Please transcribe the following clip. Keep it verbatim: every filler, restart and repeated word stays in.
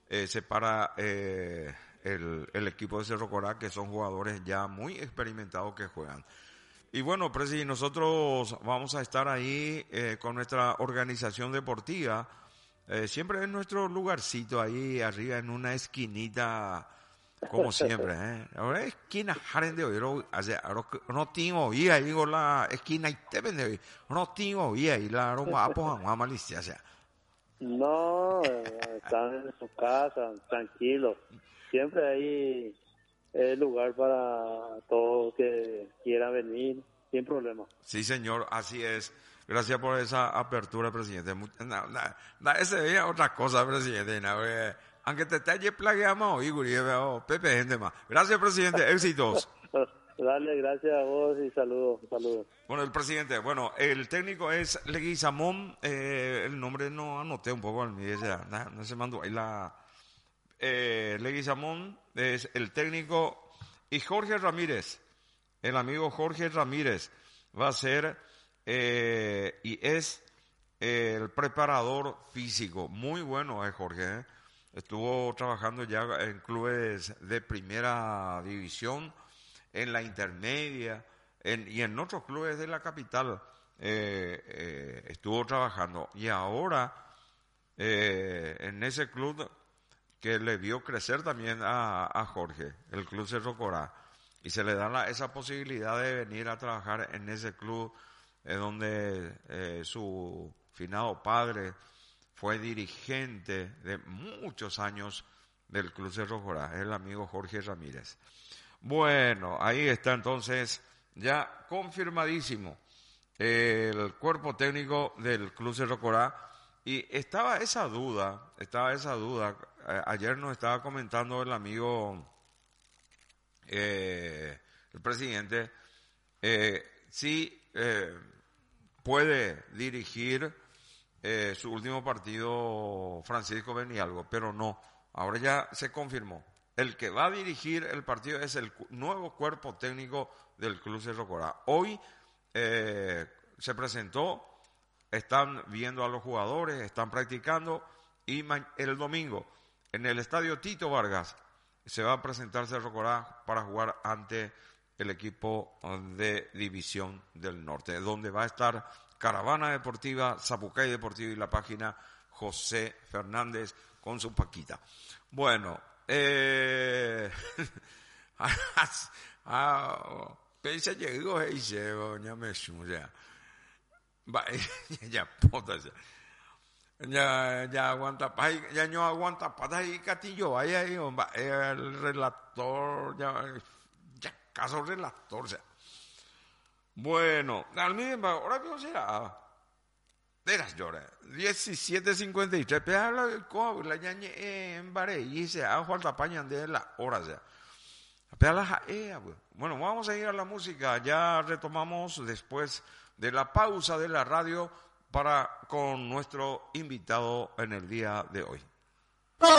eh, se para eh, el, el equipo de Cerro Corá, que son jugadores ya muy experimentados que juegan. Y bueno, Presi, nosotros vamos a estar ahí eh, con nuestra organización deportiva, eh, siempre en nuestro lugarcito ahí arriba en una esquinita, como siempre, ¿eh? Ahora esquina jaren de hoy, no tengo vida ahí con la esquina y te vende hoy, no tengo vida ahí la aroma apojan a malicia, o sea. No, eh, están en su casa, tranquilos. Siempre hay eh, lugar para todos que quieran venir, sin problema. Sí, señor, así es. Gracias por esa apertura, presidente. No, no, no, ese día otra cosa, presidente. No, eh, aunque te esté plagueando hoy, Guriel, Pepe, gente más. Gracias, presidente. Éxitos. Dale, gracias a vos y saludos, saludos. Bueno, el presidente, bueno, el técnico es Leguizamón, eh, el nombre no anoté un poco, no, no se mandó ahí la... Eh, Leguizamón es el técnico y Jorge Ramírez, el amigo Jorge Ramírez, va a ser eh, y es eh, el preparador físico. Muy bueno es Jorge, ¿eh? Estuvo trabajando ya en clubes de primera división, en la intermedia en, y en otros clubes de la capital eh, eh, estuvo trabajando. Y ahora eh, en ese club que le vio crecer también a, a Jorge, el Club Cerro Corá, y se le da la, esa posibilidad de venir a trabajar en ese club eh, donde eh, su finado padre fue dirigente de muchos años del Club Cerro Corá, el amigo Jorge Ramírez. Bueno, ahí está entonces ya confirmadísimo eh, el cuerpo técnico del Club Cerro Corá. Y estaba esa duda, estaba esa duda, eh, ayer nos estaba comentando el amigo, eh, el presidente, eh, si eh, puede dirigir eh, su último partido Francisco Benialgo, pero no, ahora ya se confirmó. El que va a dirigir el partido es el nuevo cuerpo técnico del Club Cerro Corá. Hoy eh, se presentó. Están viendo a los jugadores, están practicando y el domingo en el estadio Tito Vargas se va a presentar Cerro Corá para jugar ante el equipo de División del Norte, donde va a estar Caravana Deportiva, Zapucay Deportivo y la página José Fernández con su Paquita. Bueno, eh... ah, pensé que digo, ya me ya. Ya, puta, ya, ya aguanta, ya no aguanta patas y catillo, ahí, ahí, el relator, ya, ya, caso relator, o sea. Bueno, al mismo, ahora que será, de las lloras, diecisiete cincuenta y tres, pero habla del cojo, la ñañe en Baré, y se ha falta pañan de la hora, o sea. Bueno, vamos a ir a la música, ya retomamos después de la pausa de la radio para con nuestro invitado en el día de hoy.